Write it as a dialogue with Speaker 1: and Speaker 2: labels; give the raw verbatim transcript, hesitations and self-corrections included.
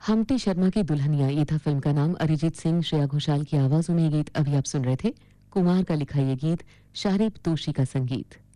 Speaker 1: Humpty Sharma की दुल्हनिया ये था फिल्म का नाम। अरिजीत सिंह, श्रेया घोषाल की आवाजों में ये गीत अभी आप सुन रहे थे। कुमार का लिखा ये गीत, शाहरीब तोशी का संगीत।